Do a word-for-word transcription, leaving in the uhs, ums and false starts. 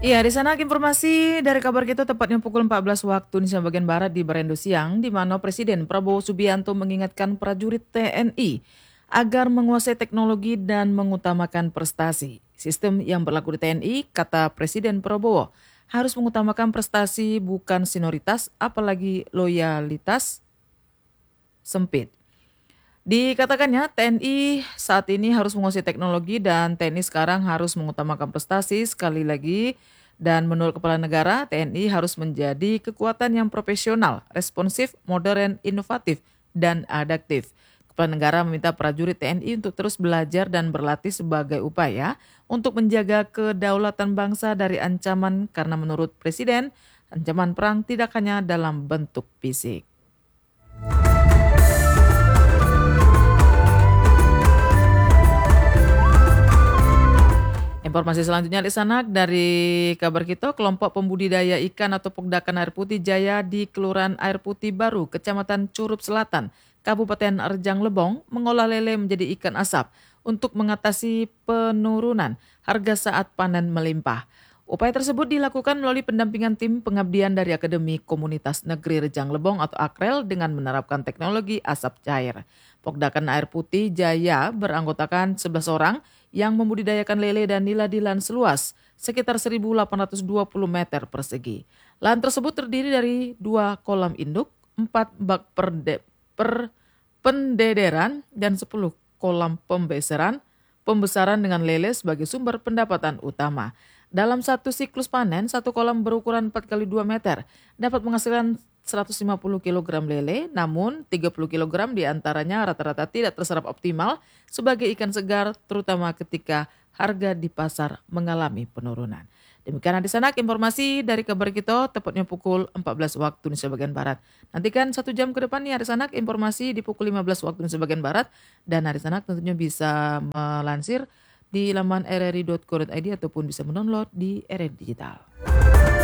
Iya, di sana informasi dari kabar kita tepatnya pukul empat belas waktu Indonesia bagian Barat di Berendo Siang, di mana Presiden Prabowo Subianto mengingatkan prajurit T N I agar menguasai teknologi dan mengutamakan prestasi. Sistem yang berlaku di T N I, kata Presiden Prabowo, harus mengutamakan prestasi bukan senioritas, apalagi loyalitas sempit. Dikatakannya T N I saat ini harus menguasai teknologi dan T N I sekarang harus mengutamakan prestasi sekali lagi. Dan menurut Kepala Negara, T N I harus menjadi kekuatan yang profesional, responsif, modern, inovatif, dan adaptif. Kepala Negara meminta prajurit T N I untuk terus belajar dan berlatih sebagai upaya untuk menjaga kedaulatan bangsa dari ancaman karena menurut Presiden, ancaman perang tidak hanya dalam bentuk fisik. Informasi selanjutnya di sana dari kabar kita, kelompok pembudidaya ikan atau Pogdakan Air Putih Jaya di Kelurahan Air Putih Baru, Kecamatan Curup Selatan, Kabupaten Rejang Lebong, mengolah lele menjadi ikan asap untuk mengatasi penurunan harga saat panen melimpah. Upaya tersebut dilakukan melalui pendampingan tim pengabdian dari Akademi Komunitas Negeri Rejang Lebong atau Akrel dengan menerapkan teknologi asap cair. Pogdakan Air Putih Jaya beranggotakan sebelas orang yang membudidayakan lele dan nila-dilan seluas sekitar seribu delapan ratus dua puluh meter persegi. Lahan tersebut terdiri dari dua kolam induk, empat bak perde, per pendederan, dan sepuluh kolam pembesaran, pembesaran dengan lele sebagai sumber pendapatan utama. Dalam satu siklus panen, satu kolam berukuran empat kali dua meter dapat menghasilkan seratus lima puluh kilogram lele, namun tiga puluh kilogram diantaranya rata-rata tidak terserap optimal sebagai ikan segar, terutama ketika harga di pasar mengalami penurunan. Demikian di sana informasi dari kabar kita tepatnya pukul empat belas waktu Indonesia bagian Barat. Nantikan satu jam ke depan nih hari sana informasi di pukul lima belas waktu Indonesia bagian Barat, dan hari sana tentunya bisa melansir di laman r r i dot co dot i d ataupun bisa mendownload di R R I Digital.